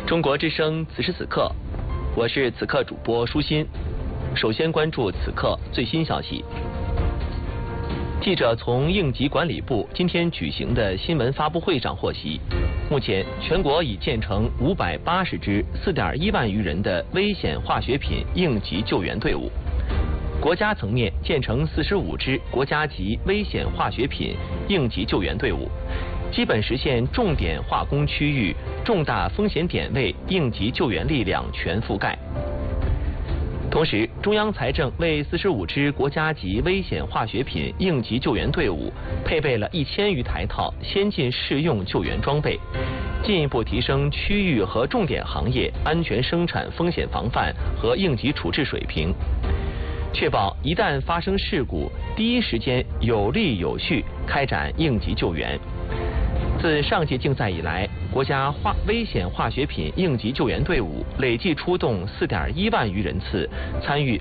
中国之声此时此刻，我是此刻主播舒心。首先关注此刻最新消息。记者从应急管理部今天举行的新闻发布会上获悉，目前全国已建成580支4.1万余人的危险化学品应急救援队伍。国家层面建成45支国家级危险化学品应急救援队伍，基本实现重点化工区域、重大风险点位应急救援力量全覆盖。同时，中央财政为45支国家级危险化学品应急救援队伍配备了1000余台套先进适用救援装备，进一步提升区域和重点行业安全生产风险防范和应急处置水平，确保一旦发生事故，第一时间有力有序开展应急救援。自上届竞赛以来，国家危险化学品应急救援队伍累计出动4.1万余人次，参与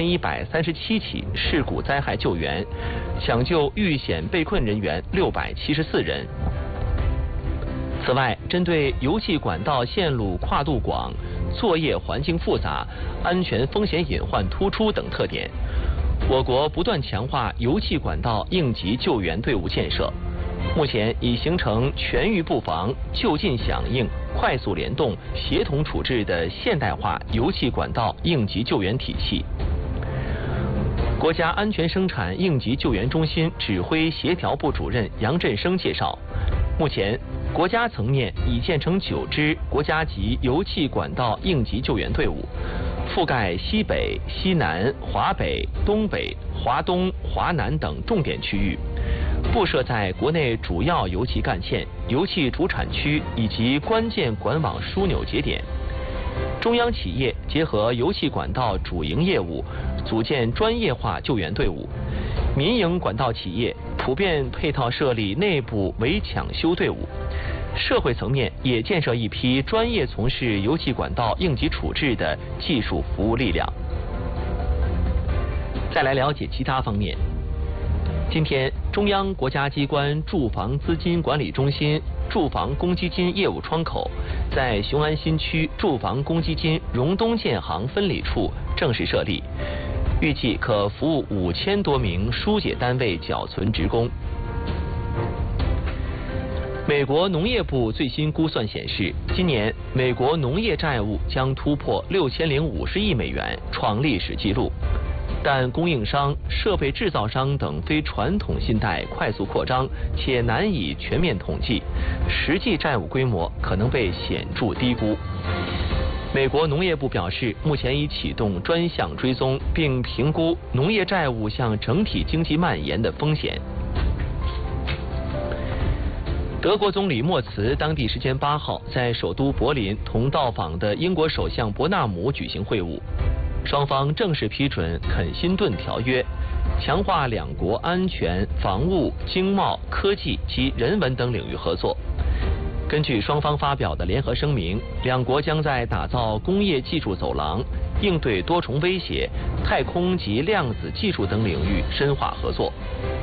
4137起事故灾害救援，抢救遇险被困人员674人。此外，针对油气管道线路跨度广、作业环境复杂、安全风险隐患突出等特点，我国不断强化油气管道应急救援队伍建设。目前已形成全域布防、就近响应、快速联动、协同处置的现代化油气管道应急救援体系。国家安全生产应急救援中心指挥协调部主任杨振声介绍，目前国家层面已建成9支国家级油气管道应急救援队伍，覆盖西北、西南、华北、东北、华东、华南等重点区域，布设在国内主要油气干线、油气主产区以及关键管网枢纽节点。中央企业结合油气管道主营业务，组建专业化救援队伍；民营管道企业普遍配套设立内部围抢修队伍。社会层面也建设一批专业从事油气管道应急处置的技术服务力量。再来了解其他方面。今天，中央国家机关住房资金管理中心住房公积金业务窗口在雄安新区住房公积金荣东建行分理处正式设立，预计可服务5000多名疏解单位缴存职工。美国农业部最新估算显示，今年美国农业债务将突破6050亿美元，创历史纪录。但供应商、设备制造商等非传统信贷快速扩张，且难以全面统计，实际债务规模可能被显著低估。美国农业部表示，目前已启动专项追踪，并评估农业债务向整体经济蔓延的风险。德国总理默茨当地时间8号在首都柏林同到访的英国首相伯纳姆举行会晤，双方正式批准肯辛顿条约，强化两国安全、防务、经贸、科技及人文等领域合作。根据双方发表的联合声明，两国将在打造工业技术走廊、应对多重威胁、太空及量子技术等领域深化合作。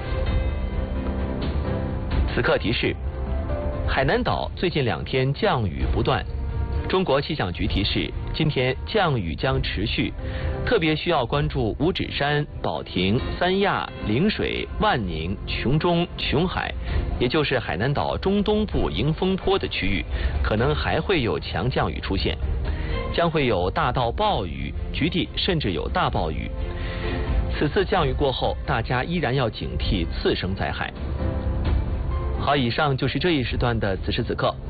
此刻提示：海南岛最近2天降雨不断，中国气象局提示，今天降雨将持续，特别需要关注五指山、保亭、三亚、陵水、万宁、琼中、琼海，也就是海南岛中东部迎风坡的区域，可能还会有强降雨出现，将会有大到暴雨，局地甚至有大暴雨。此次降雨过后，大家依然要警惕次生灾害。好，以上就是这一时段的此时此刻，